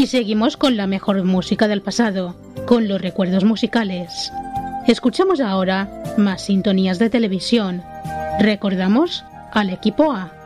Y seguimos con la mejor música del pasado, con los recuerdos musicales. Escuchamos ahora más sintonías de televisión. Recordamos al equipo A.